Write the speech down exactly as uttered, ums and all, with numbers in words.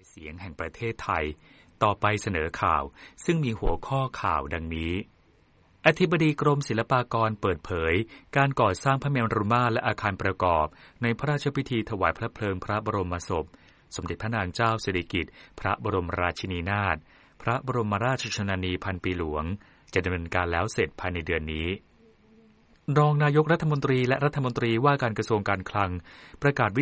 เสียงแห่งประเทศไทยต่อไปเสนอข่าวซึ่งมีหัวข้อข่าวดังนี้อธิบดีกรมศิลปากรเปิดเผยการก่อสร้างพระเมรุมาตรและอาคารประกอบในพระราชพิธีถวายพระเพลิงพระบรมศพสมเด็จพระนางเจ้าสิริกิติ์พระบรมราชินีนาถพระบรมราชชนนีพันปีหลวงจะดำเนินการแล้วเสร็จภายในเดือนนี้รองนายกรัฐมนตรีและรัฐมนตรีว่าการกระทรวงการคลังประกาศ